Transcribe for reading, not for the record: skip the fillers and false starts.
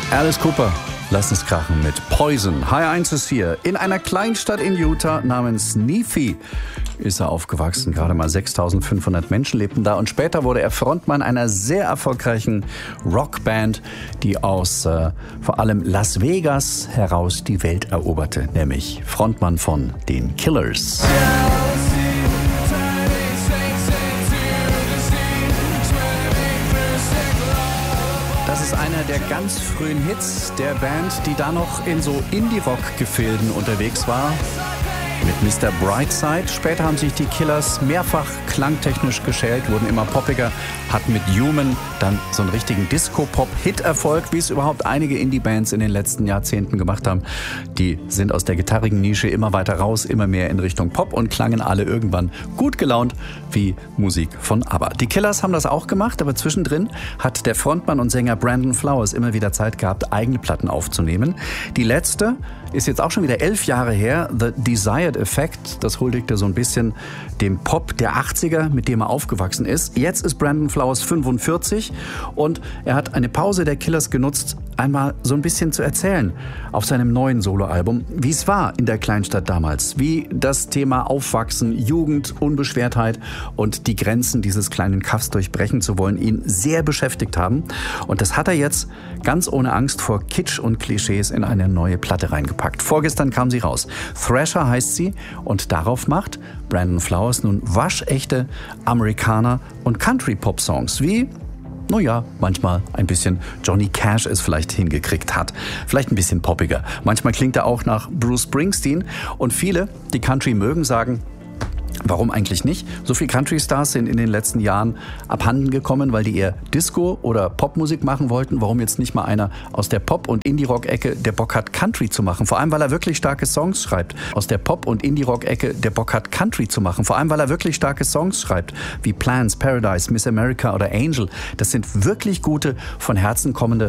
Alice Cooper, lass es krachen mit Poison. High 1 ist hier. In einer Kleinstadt in Utah namens Nephi ist er aufgewachsen. Gerade mal 6.500 Menschen lebten da. Und später wurde er Frontmann einer sehr erfolgreichen Rockband, die aus vor allem Las Vegas heraus die Welt eroberte. Nämlich Frontmann von den Killers. Das ist einer der ganz frühen Hits der Band, die da noch in so Indie-Rock-Gefilden unterwegs war. Mit Mr. Brightside. Später haben sich die Killers mehrfach klangtechnisch geschält, wurden immer poppiger, hatten mit Human dann so einen richtigen Disco-Pop-Hit-Erfolg, wie es überhaupt einige Indie-Bands in den letzten Jahrzehnten gemacht haben. Die sind aus der gitarrigen Nische immer weiter raus, immer mehr in Richtung Pop und klangen alle irgendwann gut gelaunt wie Musik von ABBA. Die Killers haben das auch gemacht, aber zwischendrin hat der Frontmann und Sänger Brandon Flowers immer wieder Zeit gehabt, eigene Platten aufzunehmen. Die letzte ist jetzt auch schon wieder 11 Jahre her, The Desired Effect. Das huldigte so ein bisschen dem Pop der 80er, mit dem er aufgewachsen ist. Jetzt ist Brandon Flowers 45 und er hat eine Pause der Killers genutzt, einmal so ein bisschen zu erzählen auf seinem neuen Soloalbum, wie es war in der Kleinstadt damals, wie das Thema Aufwachsen, Jugend, Unbeschwertheit und die Grenzen dieses kleinen Kaffs durchbrechen zu wollen, ihn sehr beschäftigt haben. Und das hat er jetzt ganz ohne Angst vor Kitsch und Klischees in eine neue Platte reingepackt. Vorgestern kam sie raus. Thrasher heißt sie und darauf macht Brandon Flowers nun waschechte Amerikaner- und Country-Pop-Songs wie manchmal ein bisschen Johnny Cash es vielleicht hingekriegt hat. Vielleicht ein bisschen poppiger. Manchmal klingt er auch nach Bruce Springsteen. Und viele, die Country mögen, sagen, warum eigentlich nicht? So viele Country-Stars sind in den letzten Jahren abhanden gekommen, weil die eher Disco- oder Popmusik machen wollten. Warum jetzt nicht mal einer aus der Pop- und Indie-Rock-Ecke, der Bock hat, Country zu machen? Vor allem, weil er wirklich starke Songs schreibt. Aus der Pop- und Indie-Rock-Ecke, der Bock hat, Country zu machen. Vor allem, weil er wirklich starke Songs schreibt, wie Plans, Paradise, Miss America oder Angel. Das sind wirklich gute, von Herzen kommende